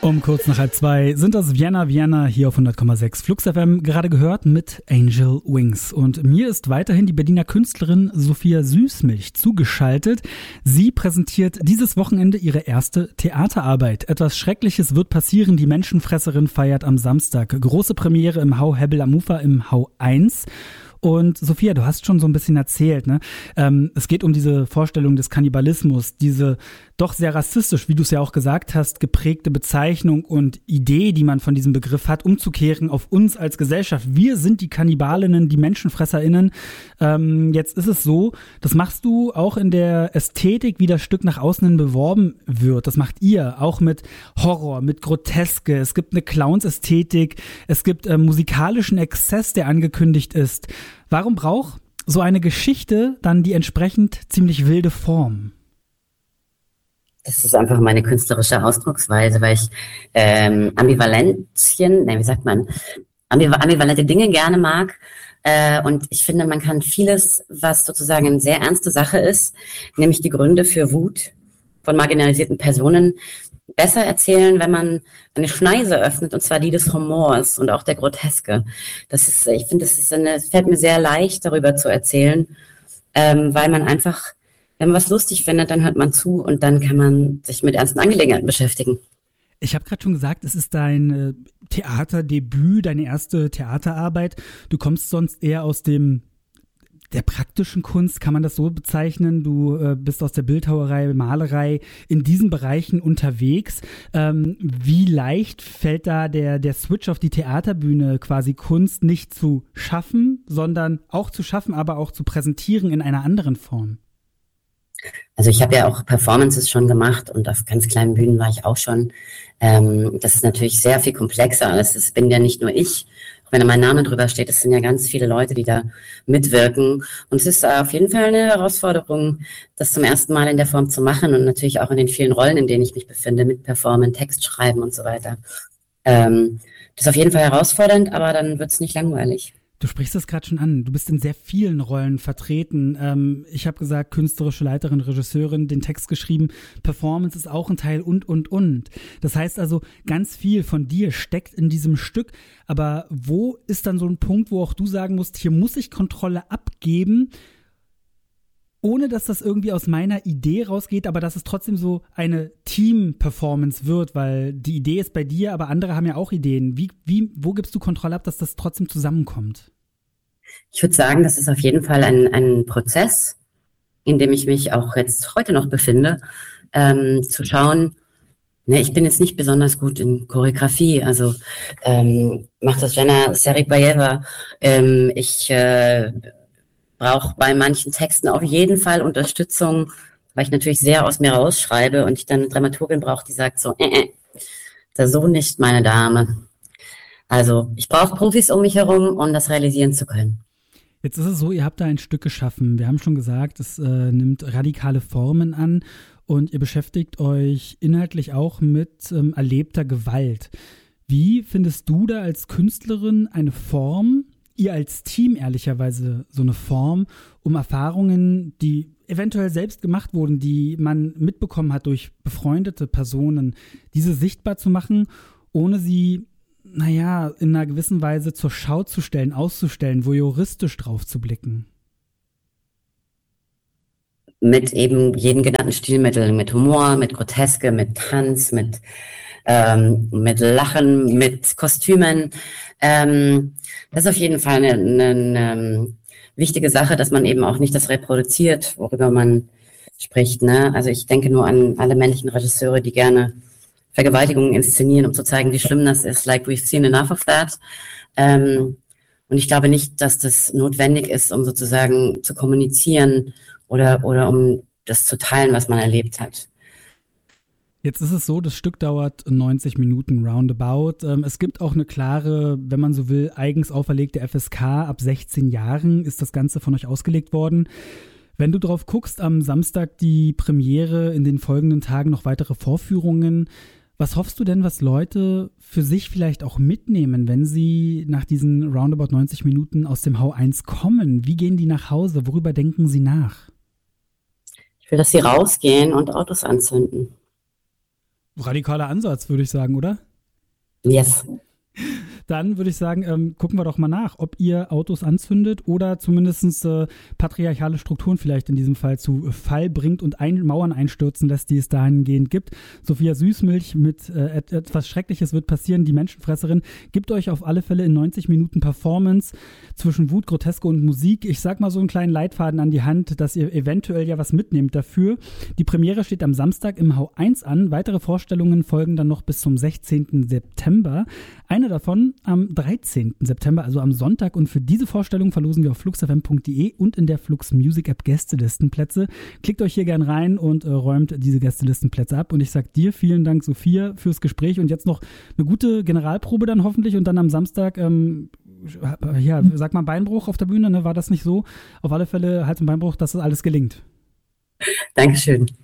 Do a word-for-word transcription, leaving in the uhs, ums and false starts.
Um kurz nach halb zwei sind das Vienna Vienna hier auf hundert Komma sechs Flux F M, gerade gehört mit Angel Wings. Und mir ist weiterhin die Berliner Künstlerin Sophia Süßmilch zugeschaltet. Sie präsentiert dieses Wochenende ihre erste Theaterarbeit. Etwas Schreckliches wird passieren, die Menschenfresserin feiert am Samstag. Große Premiere im Hau Hebbel am Ufer im Hau eins. Und Sophia, du hast schon so ein bisschen erzählt, ne? Ähm, es geht um diese Vorstellung des Kannibalismus, diese doch sehr rassistisch, wie du es ja auch gesagt hast, geprägte Bezeichnung und Idee, die man von diesem Begriff hat, umzukehren auf uns als Gesellschaft. Wir sind die Kannibalinnen, die MenschenfresserInnen. Ähm, jetzt ist es so, das machst du auch in der Ästhetik, wie das Stück nach außen hin beworben wird. Das macht ihr auch mit Horror, mit Groteske. Es gibt eine Clowns-Ästhetik, es gibt äh, musikalischen Exzess, der angekündigt ist. Warum braucht so eine Geschichte dann die entsprechend ziemlich wilde Form? Das ist einfach meine künstlerische Ausdrucksweise, weil ich ähm, Ambivalenzien, ne, wie sagt man, ambiv- ambivalente Dinge gerne mag. Äh, und ich finde, man kann vieles, was sozusagen eine sehr ernste Sache ist, nämlich die Gründe für Wut von marginalisierten Personen, besser erzählen, wenn man eine Schneise öffnet, und zwar die des Humors und auch der Groteske. Das ist, ich finde, das ist eine, es fällt mir sehr leicht, darüber zu erzählen, ähm, weil man einfach, wenn man was lustig findet, dann hört man zu und dann kann man sich mit ernsten Angelegenheiten beschäftigen. Ich habe gerade schon gesagt, es ist dein äh, Theaterdebüt, deine erste Theaterarbeit. Du kommst sonst eher aus dem der praktischen Kunst, kann man das so bezeichnen? Du äh, bist aus der Bildhauerei, Malerei in diesen Bereichen unterwegs. Ähm, wie leicht fällt da der, der Switch auf die Theaterbühne, quasi Kunst nicht zu schaffen, sondern auch zu schaffen, aber auch zu präsentieren in einer anderen Form? Also ich habe ja auch Performances schon gemacht und auf ganz kleinen Bühnen war ich auch schon. Ähm, das ist natürlich sehr viel komplexer. Das bin ja nicht nur ich, auch wenn da mein Name drüber steht. Es sind ja ganz viele Leute, die da mitwirken. Und es ist auf jeden Fall eine Herausforderung, das zum ersten Mal in der Form zu machen und natürlich auch in den vielen Rollen, in denen ich mich befinde, mit Performen, Text schreiben und so weiter. Ähm, das ist auf jeden Fall herausfordernd, aber dann wird es nicht langweilig. Du sprichst das gerade schon an. Du bist in sehr vielen Rollen vertreten. Ähm, ich habe gesagt, künstlerische Leiterin, Regisseurin, den Text geschrieben. Performance ist auch ein Teil und, und, und. Das heißt also, ganz viel von dir steckt in diesem Stück. Aber wo ist dann so ein Punkt, wo auch du sagen musst, hier muss ich Kontrolle abgeben, ohne dass das irgendwie aus meiner Idee rausgeht, aber dass es trotzdem so eine Team-Performance wird, weil die Idee ist bei dir, aber andere haben ja auch Ideen. Wie, wie, wo gibst du Kontrolle ab, dass das trotzdem zusammenkommt? Ich würde sagen, das ist auf jeden Fall ein, ein Prozess, in dem ich mich auch jetzt heute noch befinde, ähm, zu schauen, ne, ich bin jetzt nicht besonders gut in Choreografie, also ähm, macht das Jana Serikbayeva, ähm, ich äh, brauche bei manchen Texten auf jeden Fall Unterstützung, weil ich natürlich sehr aus mir rausschreibe und ich dann eine Dramaturgin brauche, die sagt so, äh, äh, das so nicht, meine Dame. Also ich brauche Profis um mich herum, um das realisieren zu können. Jetzt ist es so, ihr habt da ein Stück geschaffen. Wir haben schon gesagt, es äh, nimmt radikale Formen an und ihr beschäftigt euch inhaltlich auch mit ähm, erlebter Gewalt. Wie findest du da als Künstlerin eine Form, ihr als Team ehrlicherweise so eine Form, um Erfahrungen, die eventuell selbst gemacht wurden, die man mitbekommen hat durch befreundete Personen, diese sichtbar zu machen, ohne sie naja, in einer gewissen Weise zur Schau zu stellen, auszustellen, voyeuristisch drauf zu blicken? Mit eben jeden genannten Stilmitteln, mit Humor, mit Groteske, mit Tanz, mit, ähm, mit Lachen, mit Kostümen. Ähm, das ist auf jeden Fall eine, eine, eine wichtige Sache, dass man eben auch nicht das reproduziert, worüber man spricht. Ne? Also ich denke nur an alle männlichen Regisseure, die gerne Vergewaltigungen inszenieren, um zu zeigen, wie schlimm das ist, like we've seen enough of that. Ähm, und ich glaube nicht, dass das notwendig ist, um sozusagen zu kommunizieren oder, oder um das zu teilen, was man erlebt hat. Jetzt ist es so, das Stück dauert neunzig Minuten roundabout. Es gibt auch eine klare, wenn man so will, eigens auferlegte F S K. Ab sechzehn Jahren ist das Ganze von euch ausgelegt worden. Wenn du drauf guckst, am Samstag die Premiere, in den folgenden Tagen noch weitere Vorführungen. Was hoffst du denn, was Leute für sich vielleicht auch mitnehmen, wenn sie nach diesen roundabout neunzig Minuten aus dem Hau eins kommen? Wie gehen die nach Hause? Worüber denken sie nach? Ich will, dass sie rausgehen und Autos anzünden. Radikaler Ansatz, würde ich sagen, oder? Yes. Dann würde ich sagen, ähm, gucken wir doch mal nach, ob ihr Autos anzündet oder zumindest äh, patriarchale Strukturen vielleicht in diesem Fall zu Fall bringt und ein, Mauern einstürzen lässt, die es dahingehend gibt. Sophia Süßmilch mit äh, etwas Schreckliches wird passieren, die Menschenfresserin, gibt euch auf alle Fälle in neunzig Minuten Performance zwischen Wut, Groteske und Musik. Ich sag mal so einen kleinen Leitfaden an die Hand, dass ihr eventuell ja was mitnehmt dafür. Die Premiere steht am Samstag im Hau eins an. Weitere Vorstellungen folgen dann noch bis zum sechzehnten September. Eine davon am dreizehnten September, also am Sonntag. Und für diese Vorstellung verlosen wir auf flux f m punkt d e und in der Flux Music App Gästelistenplätze. Klickt euch hier gern rein und äh, räumt diese Gästelistenplätze ab. Und ich sag dir vielen Dank, Sophia, fürs Gespräch und jetzt noch eine gute Generalprobe dann hoffentlich und dann am Samstag, ähm, ja, sag mal Beinbruch auf der Bühne, ne? War das nicht so? Auf alle Fälle Hals- und Beinbruch, dass das alles gelingt. Dankeschön.